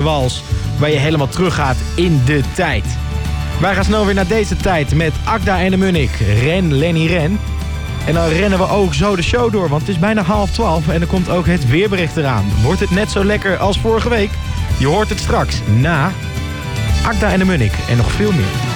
wals, waar je helemaal teruggaat in de tijd. Wij gaan snel weer naar deze tijd met Akda en de Munnik. Ren, Lenny, ren. En dan rennen we ook zo de show door, want het is bijna 11:30 en er komt ook het weerbericht eraan. Wordt het net zo lekker als vorige week? Je hoort het straks na Akda en de Munnik en nog veel meer.